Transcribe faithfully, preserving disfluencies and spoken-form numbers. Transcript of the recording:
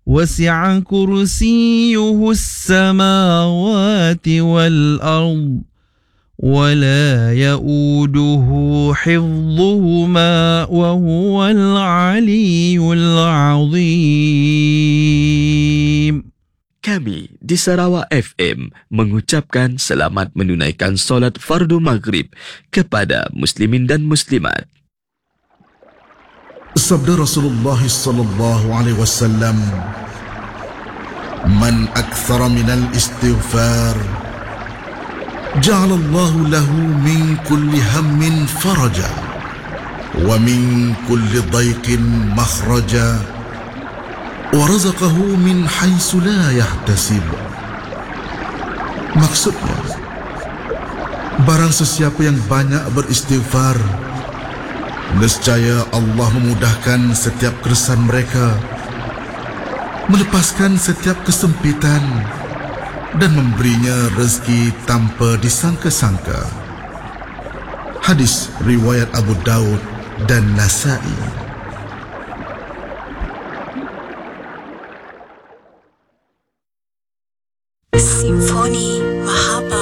وسع كرسيه السماوات والأرض ولا يؤوده حفظهما وهو العلي العظيم. Kami di Sarawak F M mengucapkan selamat menunaikan solat fardu maghrib kepada muslimin dan muslimat. Sabda Rasulullah sallallahu alaihi wasallam, "Man akthara minal istighfar, ja'ala Allah lahu min kulli hammin faraja, wa min kulli dayqin makhraja, wa razaqahu min haitsu la yahtasib." Maksudnya, barang sesiapa yang banyak beristighfar, nescaya Allah memudahkan setiap keresahan mereka, melepaskan setiap kesempitan dan memberinya rezeki tanpa disangka-sangka. Hadis riwayat Abu Daud dan Nasa'i. Simfoni